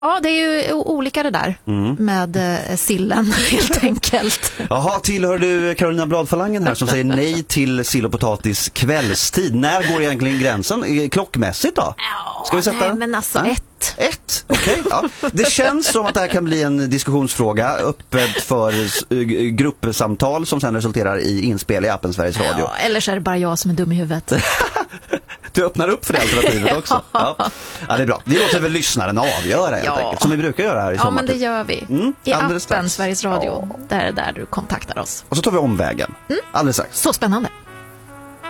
Ja, det är ju olika det där med sillen helt enkelt. Jaha, tillhör du Carolina Bladfalangen här som säger nej till sill och potatis kvällstid? När går egentligen gränsen? Klockmässigt då? Ska vi sätta? Nej, men alltså ett. Okej, ja. Det känns som att det här kan bli en diskussionsfråga öppet för gruppsamtal som sen resulterar i inspel i appen Sveriges Radio. Ja, eller så är det bara jag som är dum i huvudet. Du öppnar upp för det alternativet också. Ja, det är bra. Vi låter väl lyssnaren avgöra helt enkelt, som vi brukar göra här i sommar. Ja, men det gör vi. I appen strax. Sveriges Radio, där du kontaktar oss. Och så tar vi omvägen. Alldeles strax. Så spännande.